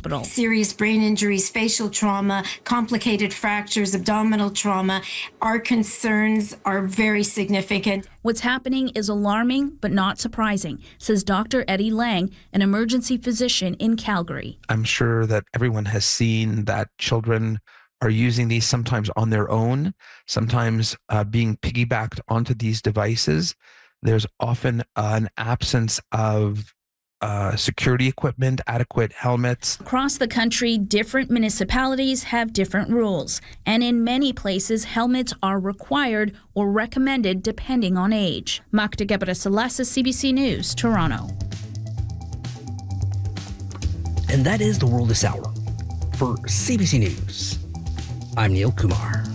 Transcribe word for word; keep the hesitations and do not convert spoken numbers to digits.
hospital. Serious brain injuries, facial trauma, complicated fractures, abdominal trauma. Our concerns are very significant. What's happening is alarming but not surprising, says Doctor Eddie Lang, an emergency physician in Calgary. I'm sure that everyone has seen that children are using these sometimes on their own, sometimes uh, being piggybacked onto these devices. There's often an absence of uh, security equipment, adequate helmets. Across the country, different municipalities have different rules, and in many places, helmets are required or recommended depending on age. Magda Gebrselassie, C B C News, Toronto. And that is the world this hour. For C B C News, I'm Neil Kumar.